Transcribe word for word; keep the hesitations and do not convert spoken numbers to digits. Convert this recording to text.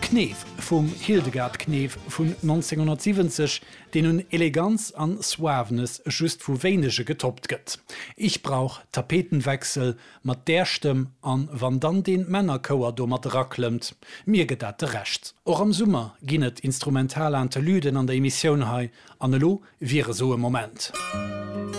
Knef vum Hildegard Knef vun neunzehnhundertsiebzig, den hun Eleganz an Suaveness just vu wenige getoppt gëtt. Ich brauch Tapetenwechsel, mat der Stimme an wann dann den Männerkoer do mat raklemmt. Mir gedat recht. Och am Summer ginnet instrumentale Interluden an der Emission hei, an lo wäre so im Moment.